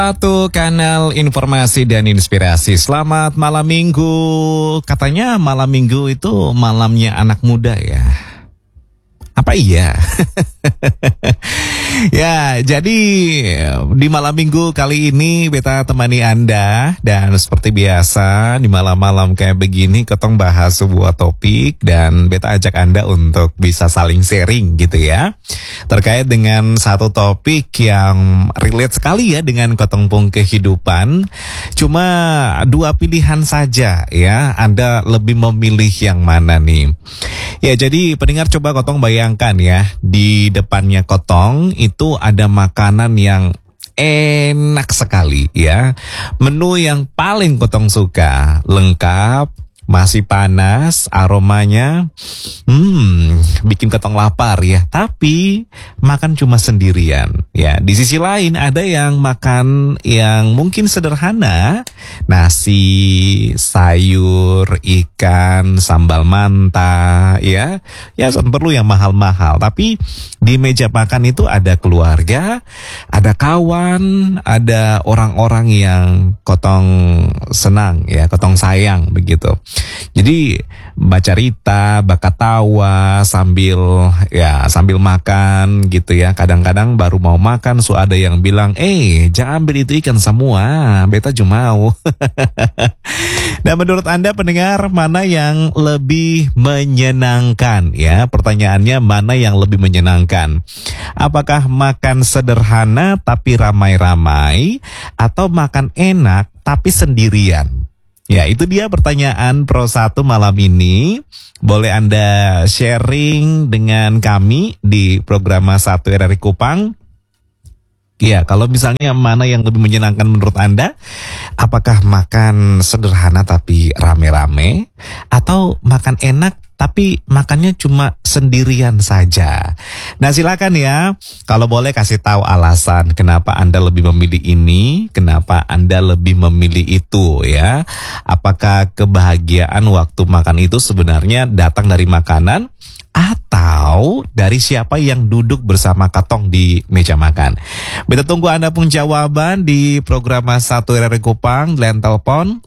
Satu kanal informasi dan inspirasi. Selamat malam minggu. Katanya malam minggu itu malamnya anak muda ya. Apa iya? Ya, jadi di malam minggu kali ini beta temani Anda. Dan seperti biasa di malam-malam kayak begini ketong bahas sebuah topik. Dan beta ajak Anda untuk bisa saling sharing gitu ya, terkait dengan satu topik yang relate sekali ya dengan ketong pung kehidupan. Cuma dua pilihan saja ya, Anda lebih memilih yang mana nih? Ya, jadi pendengar coba kotong bayangkan ya, di depannya kotong itu ada makanan yang enak sekali ya. Menu yang paling kotong suka, lengkap, masih panas, aromanya bikin ketong lapar ya. Tapi makan cuma sendirian ya. Di sisi lain ada yang makan yang mungkin sederhana, nasi, sayur, ikan, sambal manta ya. Ya perlu yang mahal-mahal, tapi di meja makan itu ada keluarga, ada kawan, ada orang-orang yang kotong senang ya, kotong sayang begitu. Jadi baca cerita, bakat tawa sambil makan gitu ya. Kadang-kadang baru mau makan ada yang bilang, jangan ambil itu ikan semua, beta cuma mau. Dan menurut Anda pendengar, mana yang lebih menyenangkan ya? Pertanyaannya, mana yang lebih menyenangkan? Apakah makan sederhana tapi ramai-ramai, atau makan enak tapi sendirian? Ya, itu dia pertanyaan Pro 1 malam ini. Boleh Anda sharing dengan kami di program 1 RRI Kupang. Ya, kalau misalnya mana yang lebih menyenangkan menurut Anda? Apakah makan sederhana tapi rame-rame, atau makan enak tapi makannya cuma sendirian saja? Nah, silakan ya. Kalau boleh kasih tahu alasan kenapa Anda lebih memilih ini, kenapa Anda lebih memilih itu ya. Apakah kebahagiaan waktu makan itu sebenarnya datang dari makanan, atau dari siapa yang duduk bersama katong di meja makan? Beta tunggu Anda pun jawaban di program 1 RRI Kupang. Line telepon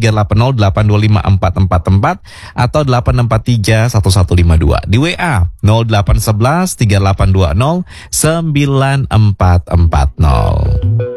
0380825444 atau 8631152. Di WA 081138209440.